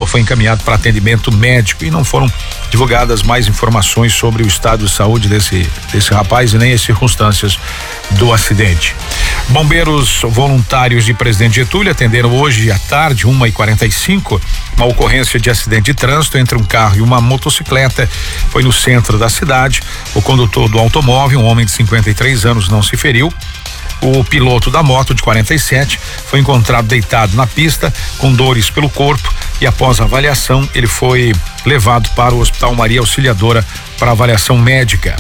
foi encaminhado para atendimento médico e não foram divulgadas mais informações sobre o estado de saúde desse rapaz e nem as circunstâncias do acidente. Bombeiros voluntários de Presidente Getúlio atenderam hoje à tarde, 1h45, uma ocorrência de acidente de trânsito entre um carro e uma motocicleta. Foi no centro da cidade. O condutor do automóvel, um homem de 53 anos, não se feriu. O piloto da moto, de 47, foi encontrado deitado na pista com dores pelo corpo e após a avaliação ele foi levado para o Hospital Maria Auxiliadora para avaliação médica.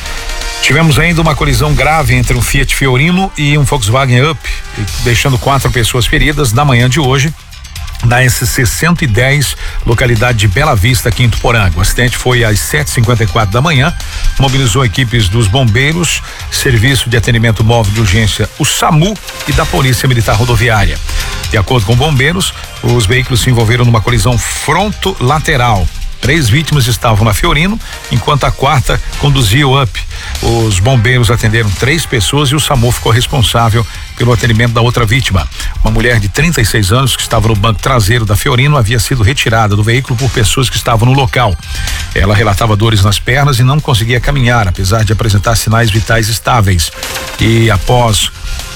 Tivemos ainda uma colisão grave entre um Fiat Fiorino e um Volkswagen Up, deixando 4 pessoas feridas na manhã de hoje, na SC 110, localidade de Bela Vista, aqui em Ituporanga. O acidente foi às 7h54 da manhã, mobilizou equipes dos bombeiros, Serviço de Atendimento Móvel de Urgência, o SAMU, e da Polícia Militar Rodoviária. De acordo com bombeiros, os veículos se envolveram numa colisão fronto-lateral. 3 vítimas estavam na Fiorino, enquanto a 4ª conduzia o Up. Os bombeiros atenderam 3 pessoas e o SAMU ficou responsável pelo atendimento da outra vítima. Uma mulher de 36 anos que estava no banco traseiro da Fiorino havia sido retirada do veículo por pessoas que estavam no local. Ela relatava dores nas pernas e não conseguia caminhar, apesar de apresentar sinais vitais estáveis. E após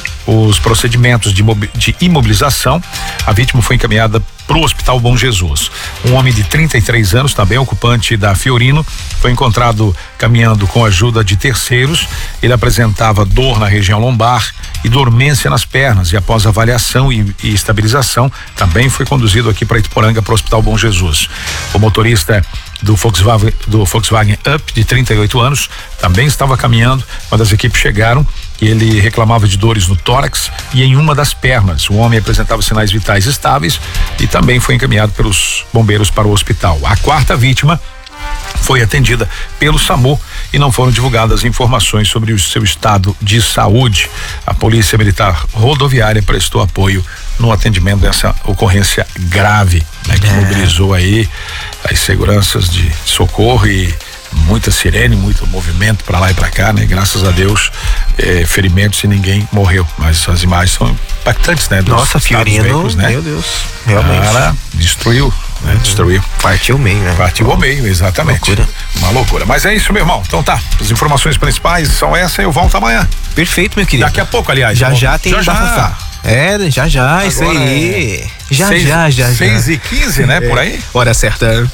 os procedimentos de imobilização, a vítima foi encaminhada para o Hospital Bom Jesus. Um homem de 33 anos, também ocupante da Fiorino, foi encontrado caminhando com a ajuda de terceiros. Ele apresentava dor na região lombar e dormência nas pernas, e após avaliação e estabilização, também foi conduzido aqui para Ituporanga, para o Hospital Bom Jesus. O motorista do Volkswagen Up, de 38 anos, também estava caminhando quando as equipes chegaram. Ele reclamava de dores no tórax e em uma das pernas. O homem apresentava sinais vitais estáveis e também foi encaminhado pelos bombeiros para o hospital. A 4ª vítima foi atendida pelo SAMU e não foram divulgadas informações sobre o seu estado de saúde. A Polícia Militar Rodoviária prestou apoio no atendimento dessa ocorrência grave, né, que mobilizou aí as seguranças de socorro e muita sirene, muito movimento para lá e para cá, né? Graças a Deus, ferimentos e ninguém morreu, mas as imagens são impactantes, né? Nossa, Fiorino, veículos, né? Meu Deus, realmente. Cara, destruiu, né? Destruiu. Partiu o meio, né? Partiu ao meio, exatamente. Loucura. Uma loucura. Mas é isso, meu irmão. Então tá, as informações principais são essas e eu volto amanhã. Perfeito, meu querido. Daqui a pouco, aliás. Já tem bafafá. Já, agora isso aí. Já. 6h15, né? Por aí? Hora certa.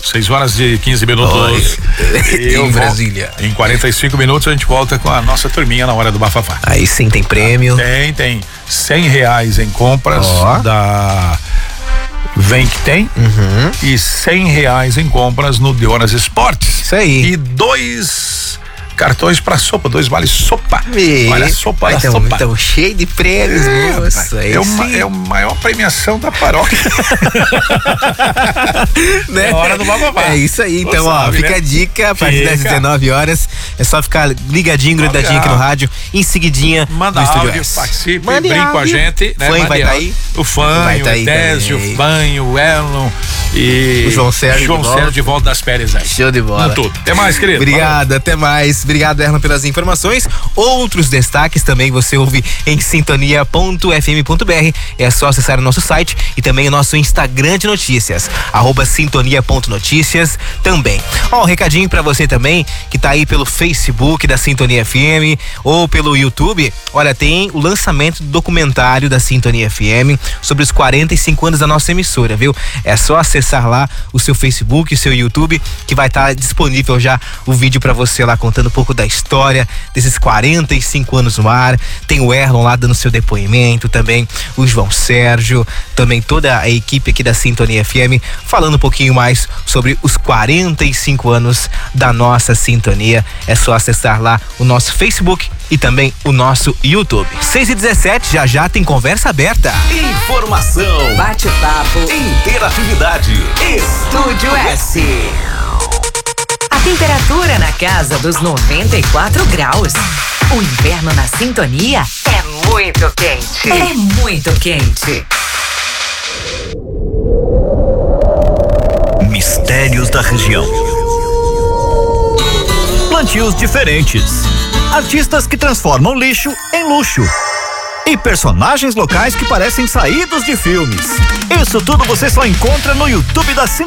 6h15. Em Brasília. Em 45 minutos a gente volta com a nossa turminha na hora do bafafá. Aí sim, tem prêmio. Tem R$100 em compras da Vem que tem, e R$100 em compras no Deonas Esportes. Isso aí. E 2 cartões pra sopa, 2 vales sopa. Olha a sopa, então, sopa. Então, cheio de prêmios, moça. É a maior premiação da paróquia. Né? É hora do bababá. É isso aí, então, ó, fica a dica, a partir das 19 horas, é só ficar ligadinho, grudadinho aqui no rádio, em seguidinha, manda no áudio, participe, brinca com a gente, né? Fã vai estar aí. O Fã, o Désio, o Fanho, o Elon e o João Sérgio de volta das férias aí. Show de bola. Tudo. Até mais, querido. Obrigado, até mais. Obrigado, Erlon, pelas informações. Outros destaques também você ouve em sintonia.fm.br. É só acessar o nosso site e também o nosso Instagram de notícias, @sintonia.noticias também. Ó, um recadinho pra você também que tá aí pelo Facebook da Sintonia FM ou pelo YouTube. Olha, tem o lançamento do documentário da Sintonia FM sobre os 45 anos da nossa emissora, viu? É só acessar lá o seu Facebook, o seu YouTube, que vai estar disponível já o vídeo pra você lá contando um pouco da história desses 45 anos no ar. Tem o Erlon lá dando seu depoimento também, o João Sérgio, também toda a equipe aqui da Sintonia FM falando um pouquinho mais sobre os 45 anos da nossa sintonia. É só acessar lá o nosso Facebook e também o nosso YouTube. 6h17, já tem conversa aberta. Informação, bate-papo, interatividade. Estúdio S. A temperatura na casa dos 94 graus. O inverno na sintonia é muito quente. É muito quente. Mistérios da região. Plantios diferentes. Artistas que transformam lixo em luxo. E personagens locais que parecem saídos de filmes. Isso tudo você só encontra no YouTube da